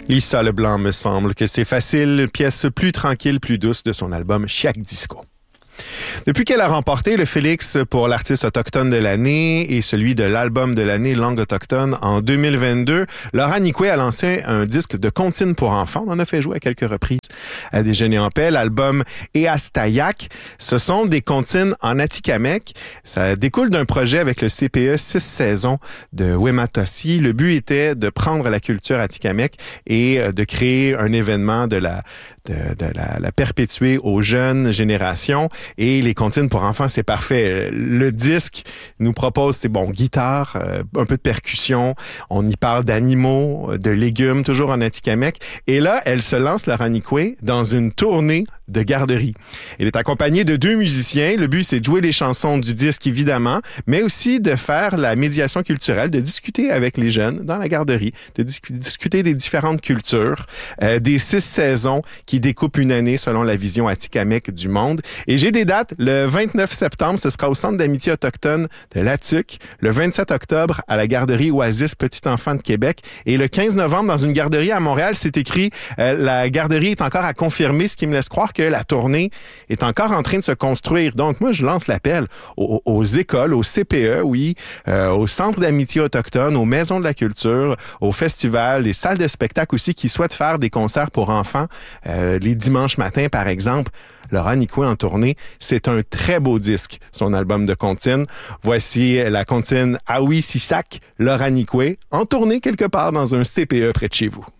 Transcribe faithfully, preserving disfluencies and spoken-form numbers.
Lisa Leblanc, me semble que c'est facile, pièce plus tranquille, plus douce de son album Chiac Disco. Depuis qu'elle a remporté le Félix pour l'artiste autochtone de l'année et celui de l'album de l'année Langue autochtone en deux mille vingt-deux, Laura Nikwe a lancé un disque de comptines pour enfants. On en a fait jouer à quelques reprises à Déjeuner en paix. L'album Eastayak, ce sont des comptines en Atikamekw. Ça découle d'un projet avec le C P E Six Saisons de Wematassi. Le but était de prendre la culture atikamekw et de créer un événement, de la, de, de la, la perpétuer aux jeunes générations. Et les comptines pour enfants, c'est parfait. Le disque nous propose, c'est bon, guitare, euh, un peu de percussion. On y parle d'animaux, de légumes, toujours en Atikamekw. Et là, elle se lance, Laura Nikwe, dans une tournée de garderie. Elle est accompagnée de deux musiciens. Le but, c'est de jouer les chansons du disque, évidemment, mais aussi de faire la médiation culturelle, de discuter avec les jeunes dans la garderie, de dis- discuter des différentes cultures, euh, des six saisons qui découpent une année selon la vision atikamekw du monde. Et j'ai des dates. Le vingt-neuf septembre, ce sera au Centre d'amitié autochtone de Latuc. Le vingt-sept octobre, à la garderie Oasis Petit Enfant de Québec. Et le quinze novembre, dans une garderie à Montréal, c'est écrit euh, la garderie est encore à confirmer, ce qui me laisse croire que la tournée est encore en train de se construire. Donc, moi, je lance l'appel aux, aux écoles, aux C P E, oui, euh, aux centres d'amitié autochtone, aux maisons de la culture, aux festivals, les salles de spectacle aussi qui souhaitent faire des concerts pour enfants euh, les dimanches matins, par exemple. Laura Nikwe en tournée, c'est un très beau disque, son album de comptines. Voici la comptine Awi Sisak, Laura Nikwe, en tournée quelque part dans un C P E près de chez vous.